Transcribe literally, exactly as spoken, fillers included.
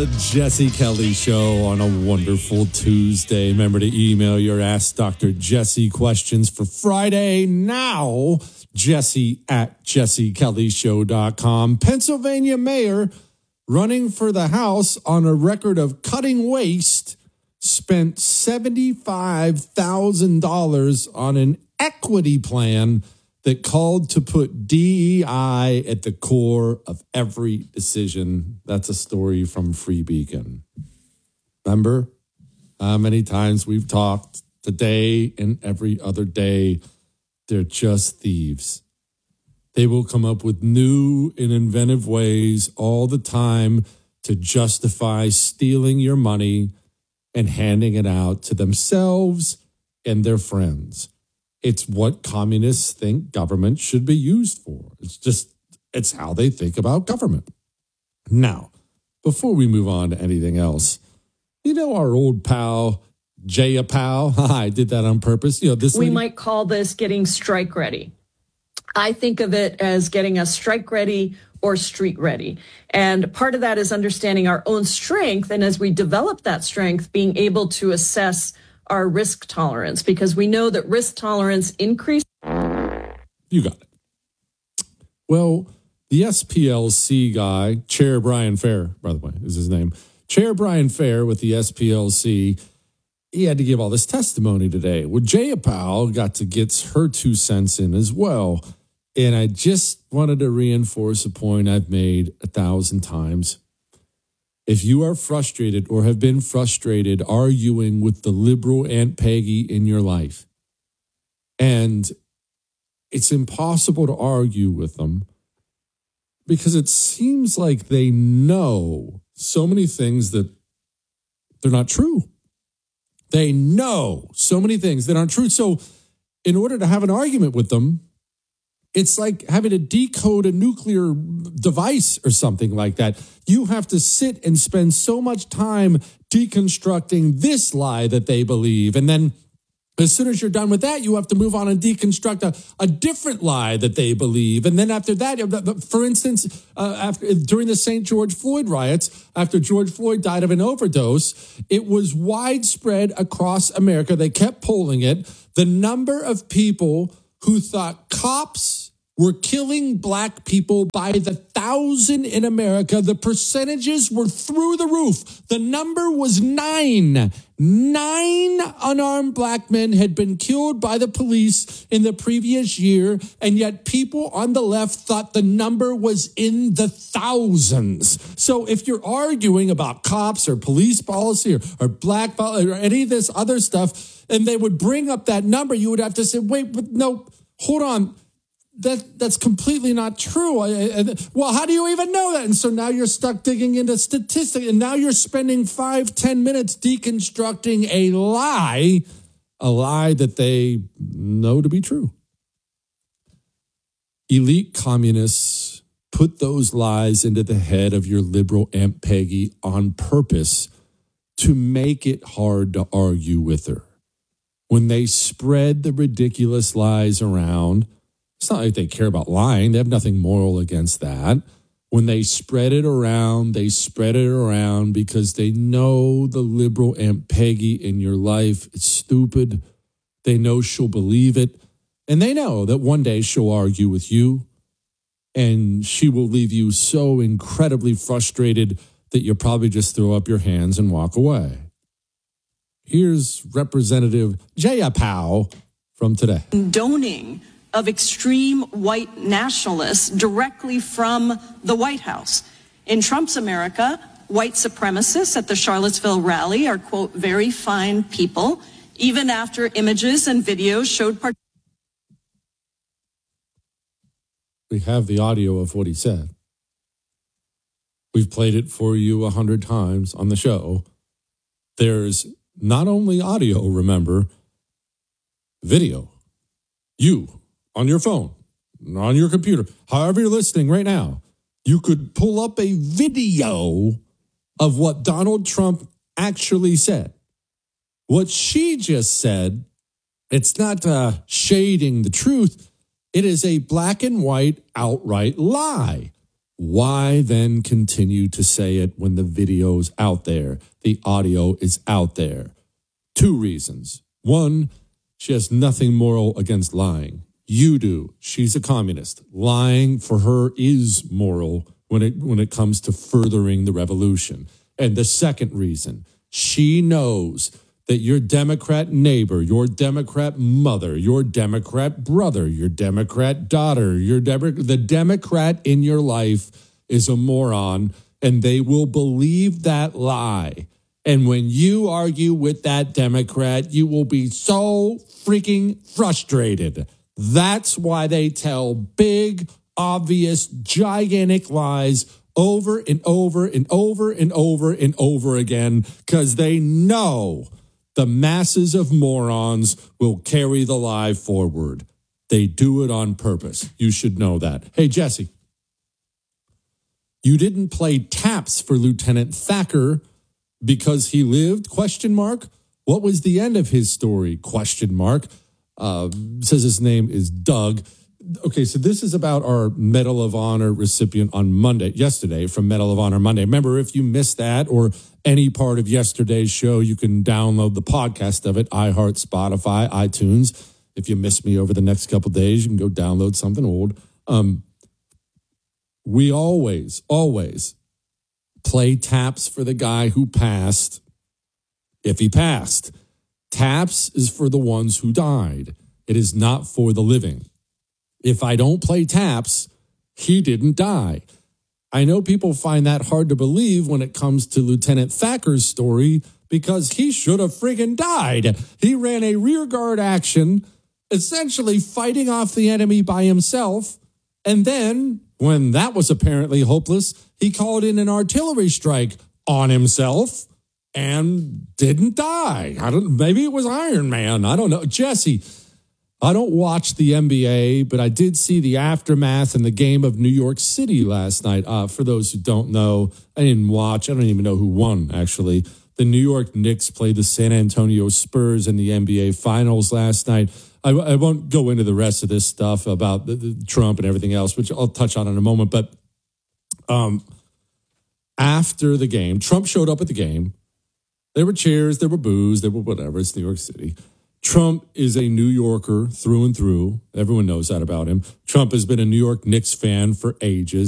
the Jesse Kelly Show on a wonderful Tuesday. Remember to email your Ask Doctor Jesse questions for Friday now. Jesse at jesse kelly show dot com. Pennsylvania mayor running for the House on a record of cutting waste spent seventy-five thousand dollars on an equity plan that called to put D E I at the core of every decision. That's a story from Free Beacon. Remember how many times we've talked today and every other day? They're just thieves. They will come up with new and inventive ways all the time to justify stealing your money and handing it out to themselves and their friends. It's what communists think government should be used for. It's just, it's how they think about government. Now, before we move on to anything else, you know our old pal, Jaya Powell? I did that on purpose. You know, this we lady- might call this getting strike ready. I think of it as getting us strike ready or street ready. And part of that is understanding our own strength. And as we develop that strength, being able to assess our risk tolerance, because we know that risk tolerance increases. You got it. Well, the S P L C guy, Chair Brian Fair, by the way, is his name. Chair Brian Fair with the S P L C, he had to give all this testimony today. Well, Jaya Powell got to get her two cents in as well. And I just wanted to reinforce a point I've made a thousand times. If you are frustrated or have been frustrated arguing with the liberal Aunt Peggy in your life, and it's impossible to argue with them because it seems like they know so many things that they're not true. They know so many things that aren't true. So in order to have an argument with them, it's like having to decode a nuclear device or something like that. You have to sit and spend so much time deconstructing this lie that they believe. And then as soon as you're done with that, you have to move on and deconstruct a, a different lie that they believe. And then after that, for instance, uh, after during the Saint George Floyd riots, after George Floyd died of an overdose, it was widespread across America. They kept polling it. The number of people who thought cops were killing black people by the thousand in America. The percentages were through the roof. The number was nine. Nine unarmed black men had been killed by the police in the previous year, and yet people on the left thought the number was in the thousands. So if you're arguing about cops or police policy or, or black policy or any of this other stuff, and they would bring up that number, you would have to say, wait, but no, hold on. That that's completely not true. I, I, well, how do you even know that? And so now you're stuck digging into statistics, and now you're spending five, ten minutes deconstructing a lie, a lie that they know to be true. Elite communists put those lies into the head of your liberal Aunt Peggy on purpose to make it hard to argue with her. When they spread the ridiculous lies around, it's not like they care about lying. They have nothing moral against that. When they spread it around, they spread it around because they know the liberal Aunt Peggy in your life is stupid. They know she'll believe it. And they know that one day she'll argue with you and she will leave you so incredibly frustrated that you'll probably just throw up your hands and walk away. Here's Representative Jaya Powell from today. Condoning of extreme white nationalists directly from the White House. In Trump's America, white supremacists at the Charlottesville rally are, quote, very fine people, even after images and videos showed. Part- we have the audio of what he said. We've played it for you a hundred times on the show. There's not only audio, remember, video. You, on your phone, on your computer, however you're listening right now, you could pull up a video of what Donald Trump actually said. What she just said, it's not uh, shading the truth. It is a black and white outright lie. Why then continue to say it when the video's out there? The audio is out there. Two reasons. One, she has nothing moral against lying. You do. She's a communist. Lying for her is moral when it when it comes to furthering the revolution. And the second reason, she knows that your Democrat neighbor, your Democrat mother, your Democrat brother, your Democrat daughter, your Demo- the Democrat in your life is a moron, and they will believe that lie. And when you argue with that Democrat, you will be so freaking frustrated. That's why they tell big, obvious, gigantic lies over and over and over and over and over again, because they know the masses of morons will carry the lie forward. They do it on purpose. You should know that. Hey, Jesse, you didn't play taps for Lieutenant Thacker because he lived, question mark. What was the end of his story, question mark? Uh, says his name is Doug. Okay, so this is about our Medal of Honor recipient on Monday, yesterday from Medal of Honor Monday. Remember, if you missed that or any part of yesterday's show, you can download the podcast of it, iHeart, Spotify, iTunes. If you miss me over the next couple of days, you can go download something old. Um, we always, always play taps for the guy who passed, if he passed. Taps is for the ones who died. It is not for the living. If I don't play taps, he didn't die. I know people find that hard to believe when it comes to Lieutenant Thacker's story because he should have friggin' died. He ran a rearguard action, essentially fighting off the enemy by himself. And then, when that was apparently hopeless, he called in an artillery strike on himself and didn't die. I don't. Maybe it was Iron Man. I don't know. Jesse, I don't watch the N B A, but I did see the aftermath in the game of New York City last night. Uh, for those who don't know, I didn't watch. I don't even know who won, actually. The New York Knicks played the San Antonio Spurs in the N B A Finals last night. I, I won't go into the rest of this stuff about the, the Trump and everything else, which I'll touch on in a moment. But um, after the game, Trump showed up at the game. There were cheers, there were boos, there were whatever. It's New York City. Trump is a New Yorker through and through. Everyone knows that about him. Trump has been a New York Knicks fan for ages.